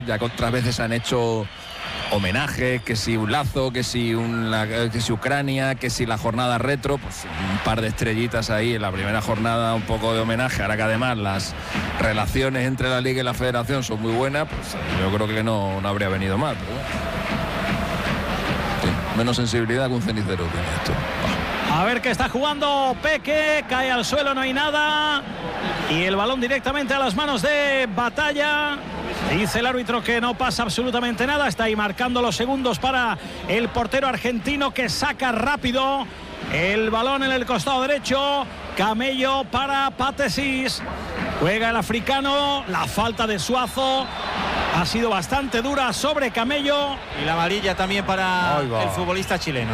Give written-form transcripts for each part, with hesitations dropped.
Ya que otras veces han hecho homenajes, que si un lazo, que si Ucrania, que si la jornada retro, pues un par de estrellitas ahí en la primera jornada, un poco de homenaje. Ahora que además las relaciones entre la Liga y la Federación son muy buenas, pues yo creo que no habría venido mal. Pero bueno. Sí, menos sensibilidad que un cenicero tiene esto. A ver que está jugando Peque, cae al suelo, no hay nada. Y el balón directamente a las manos de Batalla. Dice el árbitro que no pasa absolutamente nada. Está ahí marcando los segundos para el portero argentino, que saca rápido el balón en el costado derecho. Camello para Patesis. Juega el africano. La falta de Suazo ha sido bastante dura sobre Camello. Y la amarilla también para el futbolista chileno.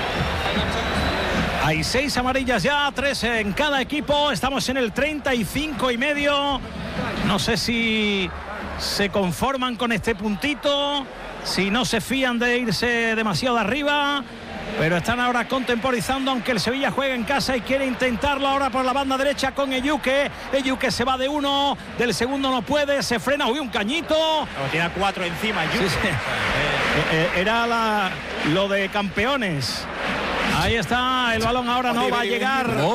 Hay 6 amarillas ya, 3 en cada equipo. Estamos en el 35,5. No sé si se conforman con este puntito, si no se fían de irse demasiado arriba, pero están ahora contemporizando, aunque el Sevilla juega en casa y quiere intentarlo ahora por la banda derecha con Eyuke. Eyuke se va de uno, del segundo no puede, se frena, uy, un cañito. Tiene 4 encima, Eyuke. Sí, sí. Era lo de campeones. Ahí está, el balón ahora no va a llegar. ¿Cómo?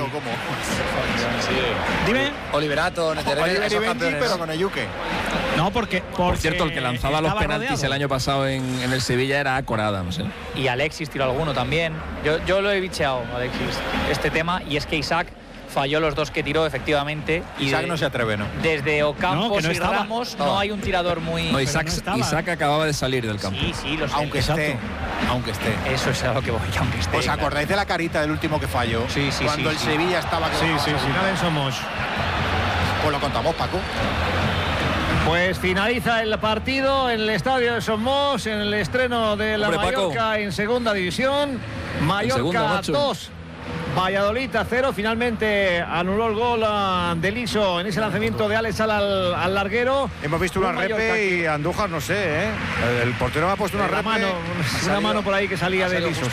Dime. Oliverato, pero con Eyuke. No, porque por cierto, el que lanzaba los penaltis rodeado el año pasado en el Sevilla era Corada, no sé. Y Alexis tiró alguno también. Yo lo he bicheado, Alexis, este tema, y es que Isaac falló los 2 que tiró, efectivamente. Isaac no se atreve, ¿no? Desde Ocampos y Ramos no hay un tirador muy... No, Isaac acababa de salir del campo. Sí, lo sé. Aunque esté. Eso es a lo que voy, aunque esté. ¿Os acordáis de la carita del último que falló? Sí. Cuando el Sevilla estaba... Finales somos. Pues lo contamos, Paco. Pues finaliza el partido en el estadio de Somos, en el estreno de la Mallorca, Paco, en segunda división. Mallorca 2, Valladolid 0. Finalmente anuló el gol de Liso en ese lanzamiento de Alex al larguero. Hemos visto una repe y Andújar, no sé, ¿eh? El portero me ha puesto una repe. Una mano por ahí que salía de Liso.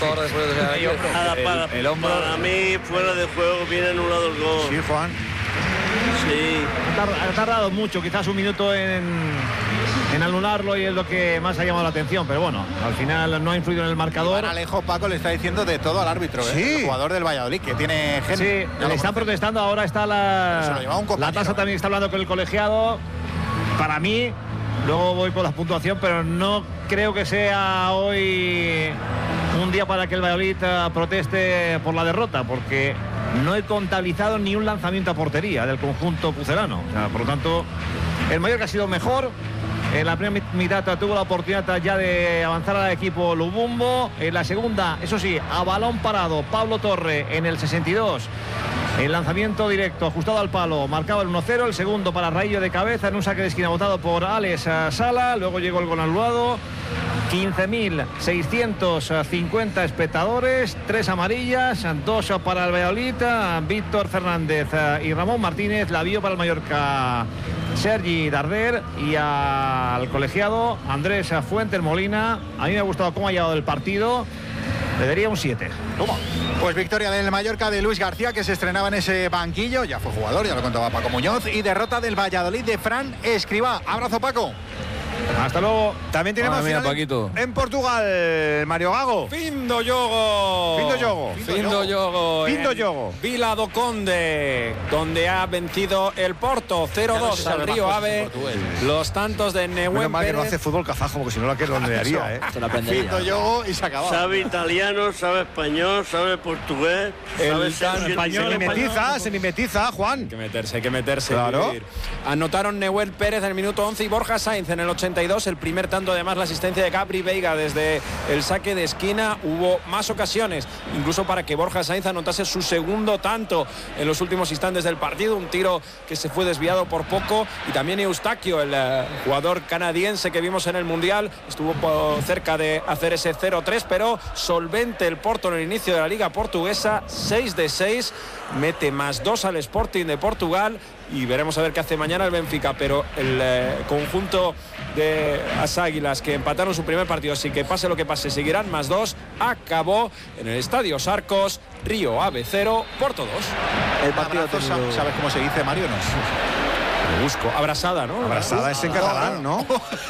Para mí, fuera de juego, viene anulado el gol. Sí, Juan. Sí. Ha tardado mucho, quizás un minuto en anularlo, y es lo que más ha llamado la atención, pero bueno, al final no ha influido en el marcador. Alejo, Paco le está diciendo de todo al árbitro, el jugador del Valladolid, que tiene gente. Sí, le están protestando, ahora está la tasa, también está hablando con el colegiado. Para mí, luego voy por la puntuación, pero no creo que sea hoy un día para que el Valladolid proteste por la derrota, porque no he contabilizado ni un lanzamiento a portería del conjunto pucelano. O sea, por lo tanto, el Mallorca ha sido mejor. En la primera mitad tuvo la oportunidad ya de avanzar al equipo Lubumbo. En la segunda, eso sí, a balón parado, Pablo Torre en el 62. El lanzamiento directo, ajustado al palo, marcaba el 1-0. El segundo para Raillo de cabeza en un saque de esquina votado por Alex Sala. Luego llegó el gol anulado. 15.650 espectadores, 3 amarillas, 2 para el Valladolid, Víctor Fernández y Ramón Martínez. La vio para el Mallorca Sergi Darder, y al colegiado Andrés Fuentes Molina. A mí me ha gustado cómo ha llevado el partido. Le daría un 7. ¿Cómo? Pues victoria del Mallorca de Luis García, que se estrenaba en ese banquillo. Ya fue jugador, ya lo contaba Paco Muñoz. Y derrota del Valladolid de Fran Escribá. Abrazo, Paco. Hasta luego. También tenemos en Portugal, Mario Gago. Findo Jogo. Vila do Conde, donde ha vencido el Porto 0-2 al Río Ave. Los tantos de Nehuen Pérez. Que no hace fútbol kazajo, porque si no, que donde haría, ¿eh? Findo Jogo y se acabó. Sabe italiano, sabe español, sabe portugués. Se mimetiza, Juan. Hay que meterse. Claro. Anotaron Nehuen Pérez en el minuto 11 y Borja Sainz en el 82. El primer tanto, además, la asistencia de Capri Veiga desde el saque de esquina. Hubo más ocasiones, incluso para que Borja Sainz anotase su segundo tanto en los últimos instantes del partido. Un tiro que se fue desviado por poco. Y también Eustaquio, el jugador canadiense que vimos en el Mundial, estuvo cerca de hacer ese 0-3, pero solvente el Porto en el inicio de la Liga Portuguesa. 6 de 6, mete +2 al Sporting de Portugal. Y veremos a ver qué hace mañana el Benfica, pero el conjunto de las Águilas, que empataron su primer partido, así que pase lo que pase, seguirán +2. Acabó en el Estadio Sarcos, Río Ave 0, Porto 2. El partido, ¿sabes cómo se dice, Mario? No. Lo busco. Abrasada, ¿no? Abrasada es en catalán, ¿no?